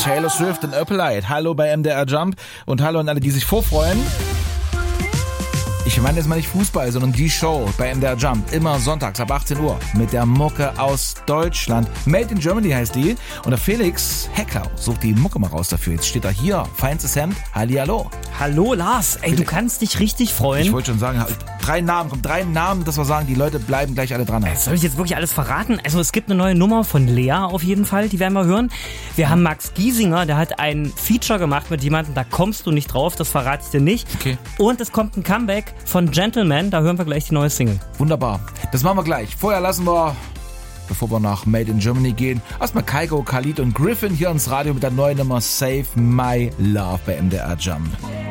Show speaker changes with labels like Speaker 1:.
Speaker 1: Taylor Swift und Opalite. Hallo bei MDR Jump und hallo an alle, die sich vorfreuen. Ich meine jetzt mal nicht Fußball, sondern die Show bei MDR Jump. Immer sonntags ab 18 Uhr mit der Mucke aus Deutschland. Made in Germany heißt die. Und der Felix Hecklau sucht die Mucke mal raus dafür. Jetzt steht er hier. Feinstes Hemd. Hallihallo.
Speaker 2: Hallo Lars. Ey, du kannst dich richtig freuen.
Speaker 1: Ich wollte schon sagen, drei Namen, dass wir sagen, die Leute bleiben gleich alle dran.
Speaker 2: Soll ich jetzt wirklich alles verraten? Also es gibt eine neue Nummer von Lea auf jeden Fall, die werden wir hören. Wir haben Max Giesinger, der hat ein Feature gemacht mit jemandem, da kommst du nicht drauf, das verrate ich dir nicht.
Speaker 1: Okay.
Speaker 2: Und es kommt ein Comeback von Gentleman, da hören wir gleich die neue Single.
Speaker 1: Wunderbar. Das machen wir gleich. Vorher lassen wir, bevor wir nach Made in Germany gehen, erstmal Kygo, Khalid und Griffin hier ins Radio mit der neuen Nummer Save My Love bei MDR Jump.